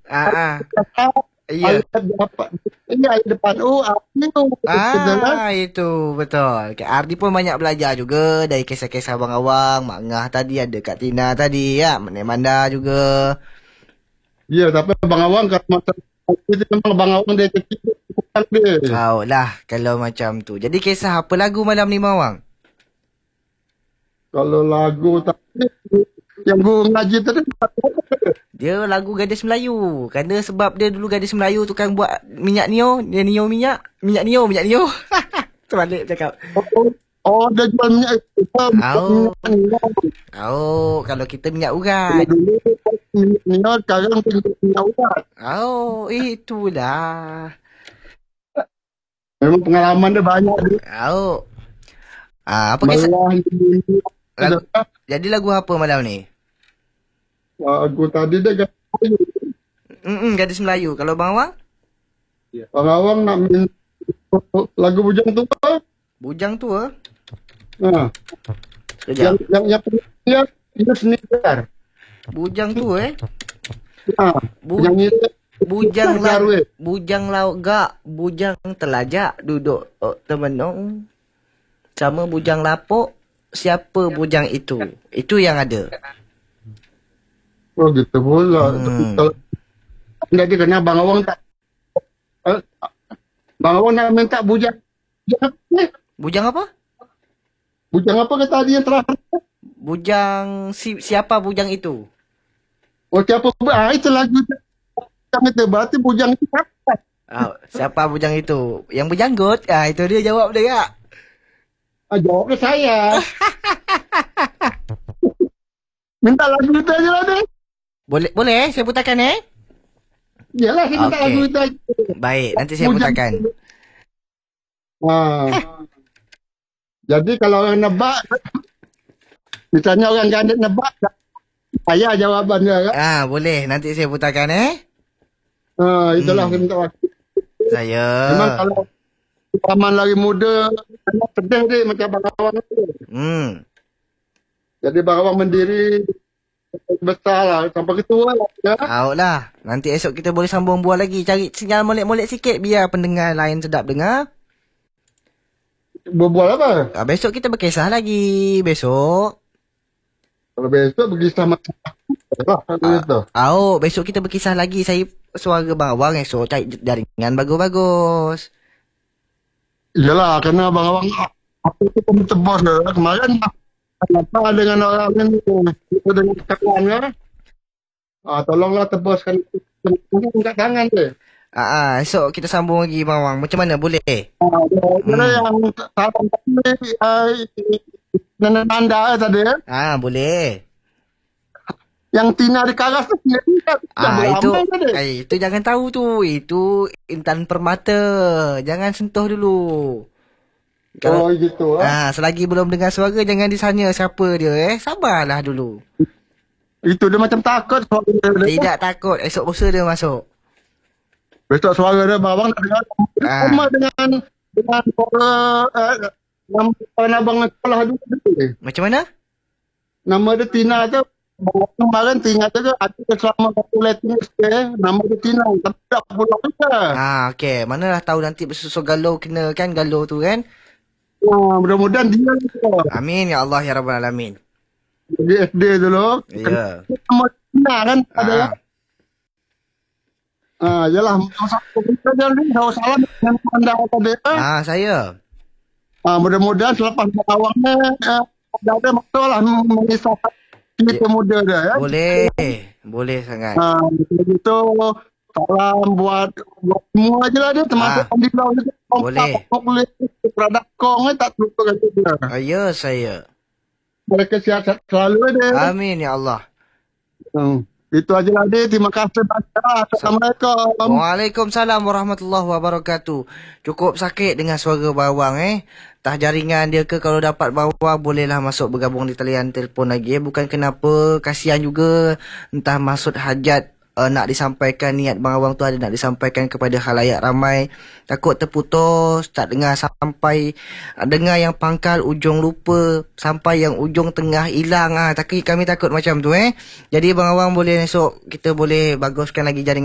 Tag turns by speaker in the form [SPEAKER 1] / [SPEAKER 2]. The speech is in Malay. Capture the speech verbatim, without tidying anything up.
[SPEAKER 1] Ah, ah. Iya.
[SPEAKER 2] Ayat depan, ini ayat depan. Oh, itu gitu kan.
[SPEAKER 1] Ah, itu betul. Kak Ardi pun banyak belajar juga dari kisah-kisah Abang Awang, Mak Ngah tadi ada Kak Tina tadi ya, Menek Manda juga.
[SPEAKER 2] Iya, tapi Bang Awang kalau masa itu memang Bang Awang dari kecil bukan dia.
[SPEAKER 1] Kau lah kalau macam tu. Jadi kisah apa lagu malam ni Mawang?
[SPEAKER 2] Kalau lagu tadi yang gua ngaji tadi
[SPEAKER 1] Dia lagu Gadis Melayu. Kerana sebab dia dulu Gadis Melayu tukang buat minyak Nio, dia Nio minyak, minyak Nio, minyak Nio. Terbalik cakap.
[SPEAKER 2] oh, oh dia jual minyak itu
[SPEAKER 1] Oh,
[SPEAKER 2] minyak minyak.
[SPEAKER 1] oh, kalau kita minyak
[SPEAKER 2] Kalau
[SPEAKER 1] urat.
[SPEAKER 2] dulu minyak minyak, sekarang minyak urat.
[SPEAKER 1] Oh, itulah.
[SPEAKER 2] Memang pengalaman dia banyak dia.
[SPEAKER 1] Oh, ah, apa kisah
[SPEAKER 2] Malah ini
[SPEAKER 1] lagu? Jadi lagu apa malam ni?
[SPEAKER 2] lagu tadi dia kata,
[SPEAKER 1] Hmm, Gadis Melayu. Kalau Bang Awang?
[SPEAKER 2] Bang Awang nak minta lagu bujang tu apa?
[SPEAKER 1] Bujang tua.
[SPEAKER 2] Nah, yang
[SPEAKER 1] Sekejap.
[SPEAKER 2] yang yang dia dia sneaker.
[SPEAKER 1] Bujang tua eh.
[SPEAKER 2] Nah,
[SPEAKER 1] Bu-
[SPEAKER 2] yang itu
[SPEAKER 1] Bujang
[SPEAKER 2] sneaker,
[SPEAKER 1] lau,
[SPEAKER 2] weh.
[SPEAKER 1] bujang laugak, bujang telajak duduk oh, temenung sama bujang lapuk. Siapa bujang itu? Itu yang ada.
[SPEAKER 2] Oh gitu pula.
[SPEAKER 1] Hmm.
[SPEAKER 2] Kalau jadi kena Bang Awang tak eh, Bang Awang nak minta bujang. Bujang apa ni?
[SPEAKER 1] Bujang apa?
[SPEAKER 2] Bujang apa kata tadi yang terakhir?
[SPEAKER 1] Bujang si, siapa bujang itu?
[SPEAKER 2] Oh siapa? Ah, itu lagu bujang itu. Berarti bujang itu siapa?
[SPEAKER 1] Ah, siapa bujang itu? Yang berjanggut? Ah, itu dia jawab dia kak.
[SPEAKER 2] Ah, jawabnya saya. Minta lagu itu aja lah deh.
[SPEAKER 1] Boleh, boleh saya putarkan eh?
[SPEAKER 2] Yalah, saya minta
[SPEAKER 1] Okey.
[SPEAKER 2] lagu itu aja.
[SPEAKER 1] Baik, nanti saya
[SPEAKER 2] Bujang.
[SPEAKER 1] putarkan.
[SPEAKER 2] Ah. Jadi kalau orang nebak, misalnya orang ganda nebak, saya jawabannya kan.
[SPEAKER 1] Ah, boleh. Nanti saya putarkan eh.
[SPEAKER 2] Ah, itulah
[SPEAKER 1] Hmm.
[SPEAKER 2] saya minta waktu.
[SPEAKER 1] Saya.
[SPEAKER 2] Memang kalau zaman lagi muda, anak sedih dia macam Bang Awang itu.
[SPEAKER 1] Hmm.
[SPEAKER 2] Jadi Bang Awang mendiri besar lah, sampai ketua lah. Ya.
[SPEAKER 1] Out lah. Nanti esok kita boleh sambung bual lagi. Cari sinyal molek-molek sikit biar pendengar lain sedap dengar.
[SPEAKER 2] Berbual apa?
[SPEAKER 1] Ah, besok kita berkisah lagi. Besok.
[SPEAKER 2] Kalau besok pergi sama lah, kan gitu.
[SPEAKER 1] Ah, oh, besok kita berkisah lagi. Saya suara bawang esok cari jaringan bagus-bagus.
[SPEAKER 2] Iyalah, karena Bang Awang apa itu pun tebas dah. Kemarin apa dengan orang ini, itu dengan kawannya. Ah, tolonglah tebaskan angkat tangan deh.
[SPEAKER 1] Ah, ah, esok kita sambung lagi bawang. Macam mana boleh?
[SPEAKER 2] Ah,
[SPEAKER 1] Hmm.
[SPEAKER 2] yang saran tadi, ah, nenek anda tadi,
[SPEAKER 1] Ah, boleh.
[SPEAKER 2] yang Tina di Karas tu,
[SPEAKER 1] Ah, itu
[SPEAKER 2] tadi.
[SPEAKER 1] eh, itu jangan tahu tu. Itu Intan Permata. Jangan sentuh dulu. Kalau
[SPEAKER 2] Oh gitu ah.
[SPEAKER 1] ah, selagi belum dengar suara jangan disanya siapa dia eh. Sabarlah dulu.
[SPEAKER 2] Itu dia macam takut suara dia.
[SPEAKER 1] Tidak takut esok lusa dia masuk.
[SPEAKER 2] Besok suara dia Bang nak dengar
[SPEAKER 1] Ah.
[SPEAKER 2] sama dengan dengan suara eh, nama abang sekolah dulu.
[SPEAKER 1] Macam mana?
[SPEAKER 2] Nama dia Tina tu. Kemarin Tina tu ada selama satu letting dia, nama dia Tina. Tapi tak pulang kita.
[SPEAKER 1] Ah, okey. Manalah tahu nanti bersusun galau kena kan galau tu kan.
[SPEAKER 2] Ah, mudah-mudahan dia
[SPEAKER 1] Amin ya Allah ya rabbal alamin.
[SPEAKER 2] di S D dulu.
[SPEAKER 1] Ya.
[SPEAKER 2] Nama Tina kan ada.
[SPEAKER 1] Ah.
[SPEAKER 2] Ah, yalah. Satu kita jadi kalau salah dengan anda tadi.
[SPEAKER 1] Ah, saya.
[SPEAKER 2] Ah, mudah-mudahan selepas awalnya eh, ada masalah mengisahkan kita
[SPEAKER 1] Ya.
[SPEAKER 2] muda dia ya.
[SPEAKER 1] Boleh. Boleh sangat.
[SPEAKER 2] Ah, begitu salam buat buat semua aja lah dia termasuk
[SPEAKER 1] Ah.
[SPEAKER 2] di laut itu.
[SPEAKER 1] Boleh.
[SPEAKER 2] Boleh produk kong tak lupa kata dia.
[SPEAKER 1] Ah, ya saya.
[SPEAKER 2] Mereka sihat selalu dia.
[SPEAKER 1] Amin ya Allah.
[SPEAKER 2] Hmm. Itu aja lah dia. Terima kasih banyak. Assalamualaikum.
[SPEAKER 1] Waalaikumsalam warahmatullahi wabarakatuh. Cukup sakit dengan suara bawang eh. Entah jaringan dia ke kalau dapat bawang bolehlah masuk bergabung di talian telefon lagi eh. Bukan kenapa kasihan juga entah maksud hajat uh, nak disampaikan niat bang awang tu ada nak disampaikan kepada khalayak ramai. Takut terputus, tak dengar sampai uh, dengar yang pangkal ujung lupa sampai yang ujung tengah hilang ah. Tapi kami takut macam tu eh. Jadi bang awang boleh esok kita boleh baguskan lagi jaringan